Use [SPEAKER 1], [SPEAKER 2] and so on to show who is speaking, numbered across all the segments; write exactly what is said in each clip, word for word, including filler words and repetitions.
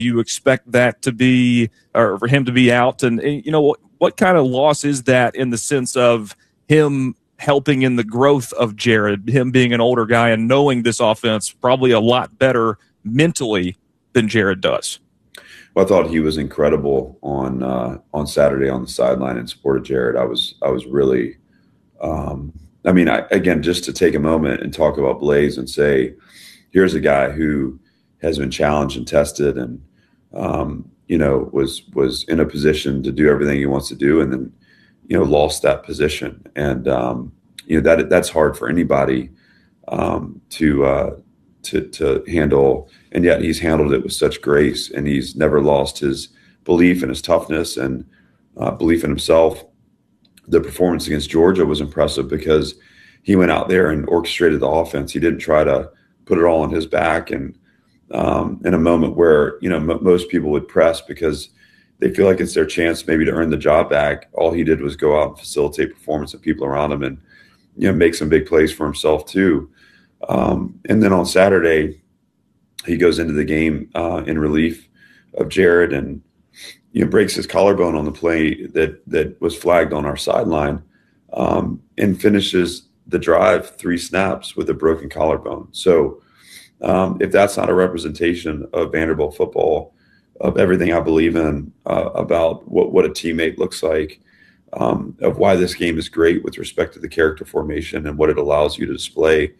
[SPEAKER 1] you expect that to be, or for him to be out? And, you know, what, what kind of loss is that in the sense of him helping in the growth of Jared, him being an older guy and knowing this offense probably a lot better mentally than Jared does?
[SPEAKER 2] Well, I thought he was incredible on uh, on Saturday on the sideline in support of Jared. I was I was really, um, I mean, I, again, just to take a moment and talk about Blaise and say, here's a guy who has been challenged and tested, and um, you know was was in a position to do everything he wants to do, and then you know lost that position, and um, you know that that's hard for anybody um, to uh, to to handle. And yet he's handled it with such grace, and he's never lost his belief and his toughness and uh, belief in himself. The performance against Georgia was impressive because he went out there and orchestrated the offense. He didn't try to put it all on his back. And um, in a moment where, you know, m- most people would press because they feel like it's their chance maybe to earn the job back, all he did was go out and facilitate performance of people around him and, you know, make some big plays for himself too. Um, and then on Saturday, he goes into the game uh, in relief of Jared, and you know breaks his collarbone on the play that that was flagged on our sideline, um, and finishes the drive three snaps with a broken collarbone. So um, if that's not a representation of Vanderbilt football, of everything I believe in uh, about what what a teammate looks like, um, of why this game is great with respect to the character formation and what it allows you to display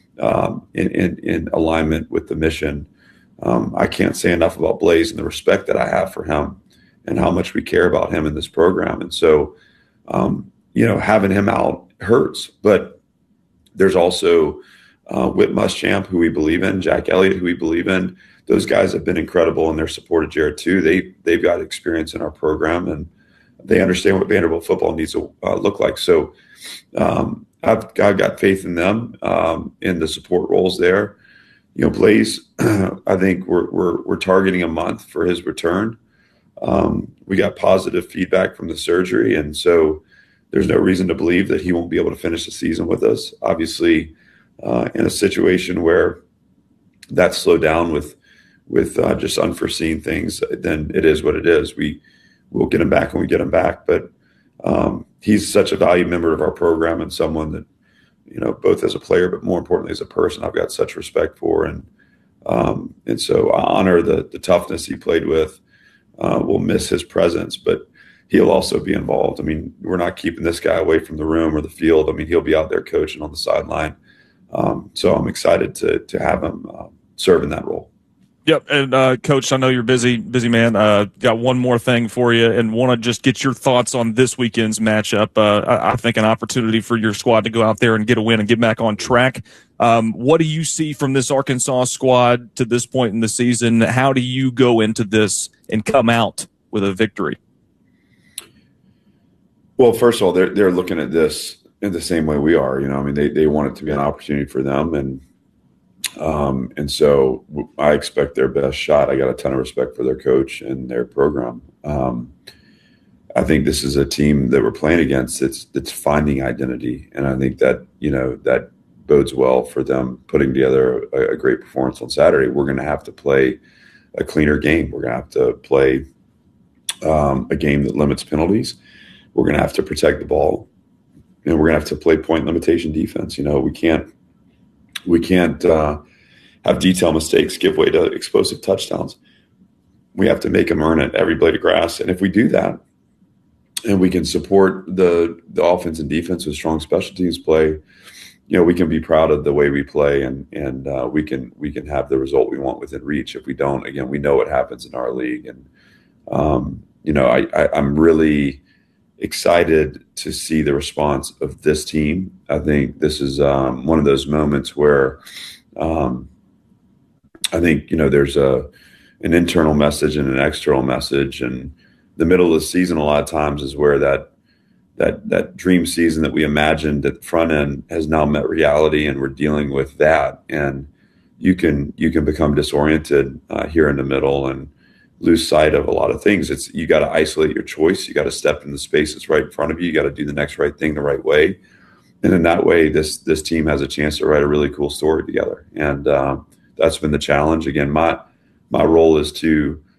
[SPEAKER 2] Um, in, in, in alignment with the mission. Um, I can't say enough about Blaise and the respect that I have for him and how much we care about him in this program. And so, um, you know, having him out hurts, but there's also uh, Whit Muschamp, who we believe in, Jack Elliott, who we believe in. Those guys have been incredible in their support of Jared too. They, they've got experience in our program, and they understand what Vanderbilt football needs to uh, look like. So, um, I've, I've got faith in them um, in the support roles there. You know, Blaise, I think we're, we're we're targeting a month for his return. Um, we got positive feedback from the surgery, and so there's no reason to believe that he won't be able to finish the season with us. Obviously, uh, in a situation where that's slowed down with with uh, just unforeseen things, then it is what it is. We we'll get him back when we get him back, but. Um, he's such a valued member of our program and someone that, you know, both as a player, but more importantly as a person, I've got such respect for. And um, and so I honor the the toughness he played with. Uh, we'll miss his presence, but he'll also be involved. I mean, we're not keeping this guy away from the room or the field. I mean, he'll be out there coaching on the sideline. Um, so I'm excited to to have him uh, serve in that role.
[SPEAKER 1] Yep, and uh, Coach, I know you're busy, busy man. Uh, got one more thing for you, and want to just get your thoughts on this weekend's matchup. Uh, I, I think an opportunity for your squad to go out there and get a win and get back on track. Um, what do you see from this Arkansas squad to this point in the season? How do you go into this and come out with a victory?
[SPEAKER 2] Well, first of all, they're they're looking at this in the same way we are. You know, I mean, they they want it to be an opportunity for them, and. Um, and so I expect their best shot. I got a ton of respect for their coach and their program. Um, I think this is a team that we're playing against. It's, it's finding identity. And I think that, you know, that bodes well for them putting together a, a great performance on Saturday. We're going to have to play a cleaner game. We're going to have to play um, a game that limits penalties. We're going to have to protect the ball, and we're going to have to play point limitation defense. You know, we can't, We can't uh, have detail mistakes give way to explosive touchdowns. We have to make them earn it every blade of grass. And if we do that, and we can support the the offense and defense with strong special teams play, you know, we can be proud of the way we play, and and uh, we can we can have the result we want within reach. If we don't, again, we know what happens in our league. And um, you know, I, I, I'm really excited to see the response of this team. I think this is um, one of those moments where um, I think, you know, there's a an internal message and an external message, and the middle of the season a lot of times is where that that that dream season that we imagined at the front end has now met reality, and we're dealing with that. And you can you can become disoriented uh, here in the middle and lose sight of a lot of things. It's you got to isolate your choice. You got to step in the space that's right in front of you. You got to do the next right thing the right way. And in that way, this this team has a chance to write a really cool story together. And uh, that's been the challenge. Again, my my role is to